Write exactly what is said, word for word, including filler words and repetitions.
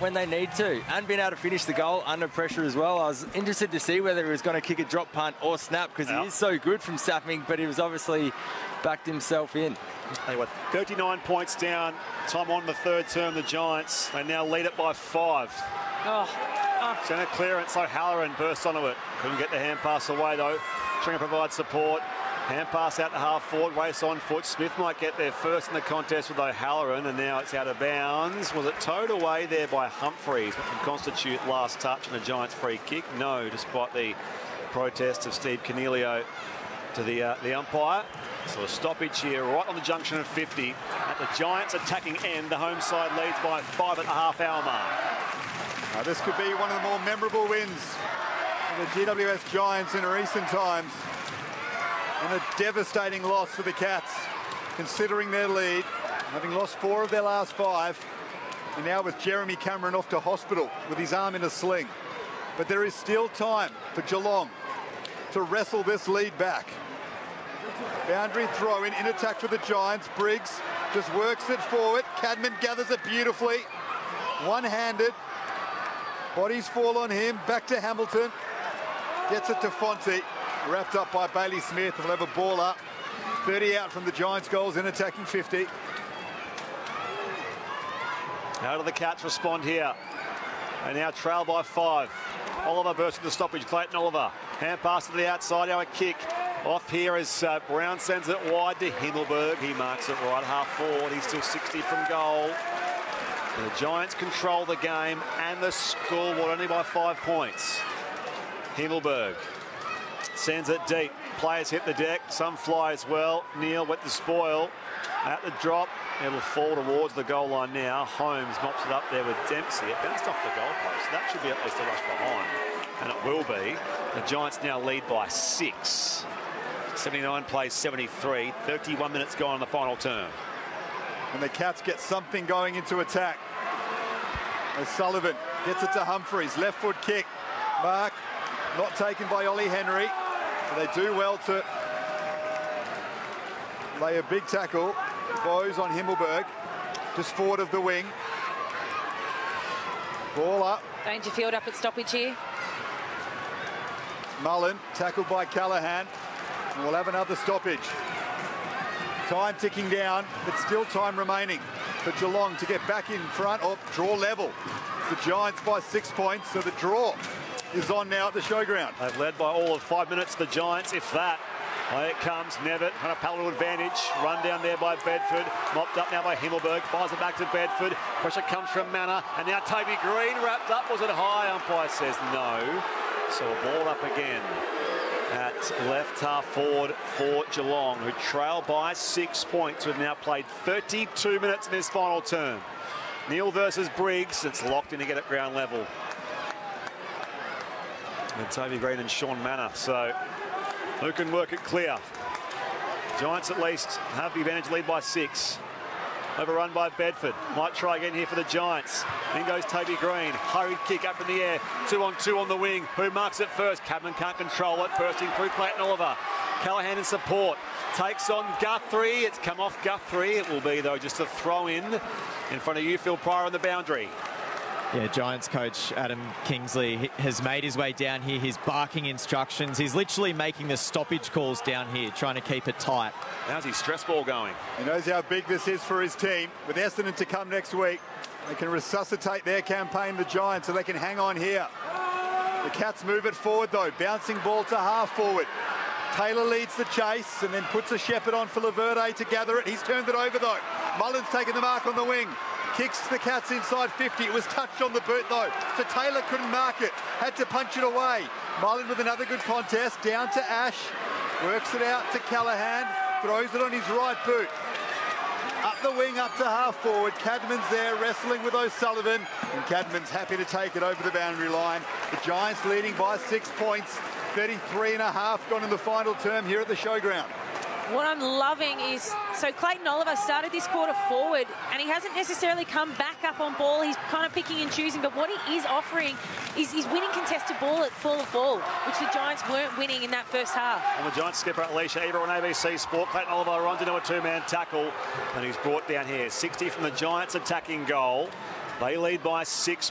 when they need to, and been able to finish the goal under pressure as well. I was interested to see whether he was going to kick a drop punt or snap, because yep. he is so good from snapping, but he was obviously backed himself in. They were thirty-nine points down. Time on the third term, the Giants. They now lead it by five. Oh. oh. Centre clearance, so Halloran burst onto it. Couldn't get the hand pass away, though. Trying to provide support. Hand pass out to half forward, race on foot. Smith might get there first in the contest with O'Halloran, and now it's out of bounds. Was it towed away there by Humphreys, which would constitute last touch and a Giants free kick? No, despite the protest of Steve Cornelio to the uh, the umpire. So a stoppage here right on the junction of fifty. At the Giants attacking end, the home side leads by five at the half hour mark. Now, this could be one of the more memorable wins of the G W S Giants in recent times. And a devastating loss for the Cats, considering their lead, having lost four of their last five, and now with Jeremy Cameron off to hospital with his arm in a sling. But there is still time for Geelong to wrestle this lead back. Boundary throw in, in attack for the Giants. Briggs just works it forward. Cadman gathers it beautifully. One-handed. Bodies fall on him. Back to Hamilton. Gets it to Fonte. Wrapped up by Bailey Smith. We'll have a ball up. thirty out from the Giants' goals in attacking fifty. How do the Cats respond here? They now trail by five. Oliver bursts to the stoppage. Clayton Oliver. Hand pass to the outside. Now a kick. Off here as uh, Brown sends it wide to Himmelberg. He marks it right half forward. He's still sixty from goal. The Giants control the game and the scoreboard only by five points. Himmelberg sends it deep. Players hit the deck. Some fly as well. Neal with the spoil. At the drop. It'll fall towards the goal line now. Holmes mops it up there with Dempsey. It bounced off the goalpost. That should be at least a rush behind. And it will be. The Giants now lead by six. seventy-nine plays seventy-three. thirty-one minutes gone in the final term. And the Cats get something going into attack. As Sullivan gets it to Humphreys. Left foot kick. Mark not taken by Ollie Henry. But they do well to lay a big tackle. Bowes on Himmelberg. Just forward of the wing. Ball up. Dangerfield up at stoppage here. Mullen tackled by Callaghan. And we'll have another stoppage. Time ticking down, but still time remaining for Geelong to get back in front or draw level. The Giants by six points, so the draw is on now at the showground. They've led by all of five minutes, the Giants, if that. There it comes, Nevitt on a paddle advantage. Run down there by Bedford. Mopped up now by Himmelberg. Fires it back to Bedford. Pressure comes from Manor. And now Toby Green wrapped up. Was it high? Umpire says no. So a ball up again at left half forward for Geelong, who trail by six points. We've now played thirty-two minutes in this final term. Neal versus Briggs. It's locked in to get at ground level. And Toby Green and Sean Manor. So who can work it clear? Giants at least have the advantage, lead by six. Overrun by Bedford. Might try again here for the Giants. In goes Toby Green. Hurried kick up in the air. Two on two on the wing. Who marks it first? Cadman can't control it. Bursting through Clayton Oliver. Callaghan in support. Takes on Guthrie. It's come off Guthrie. It will be, though, just a throw in in front of Phil Pryor on the boundary. Yeah, Giants coach Adam Kingsley has made his way down here. He's barking instructions. He's literally making the stoppage calls down here, trying to keep it tight. How's his stress ball going? He knows how big this is for his team. With Essendon to come next week, they can resuscitate their campaign, the Giants, so they can hang on here. The Cats move it forward, though. Bouncing ball to half forward. Taylor leads the chase and then puts a Shepherd on for Laverde to gather it. He's turned it over, though. Mullen's taken the mark on the wing. Kicks the Cats inside fifty. It was touched on the boot, though, so Taylor couldn't mark it. Had to punch it away. Mullen with another good contest. Down to Ash. Works it out to Callaghan. Throws it on his right boot. Up the wing, up to half forward. Cadman's there, wrestling with O'Sullivan. And Cadman's happy to take it over the boundary line. The Giants leading by six points. thirty-three and a half gone in the final term here at the showground. What I'm loving is, so Clayton Oliver started this quarter forward and he hasn't necessarily come back up on ball. He's kind of picking and choosing, but what he is offering is he's winning contested ball at full of ball, which the Giants weren't winning in that first half. And the Giants skipper Alicia Eber on A B C Sport. Clayton Oliver runs into a two-man tackle and he's brought down here. sixty from the Giants attacking goal. They lead by six